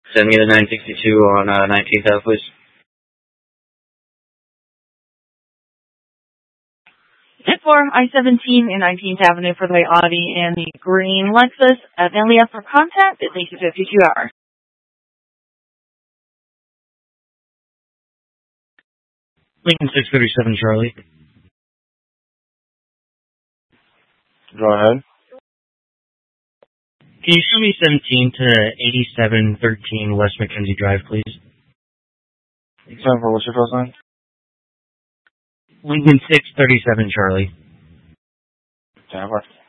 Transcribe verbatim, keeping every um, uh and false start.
Send me the nine sixty-two on uh, nineteenth Ave, please. ten four, I seventeen and nineteenth Avenue for the Audi and the green Lexus. Evidently up for contact at least fifty-two hours. Lincoln six thirty-seven, Charlie. Go ahead. Can you show me seventeen to eighty-seven thirteen West Mackenzie Drive, please? Time for what's your first name? Lincoln six thirty-seven, Charlie. Ten four.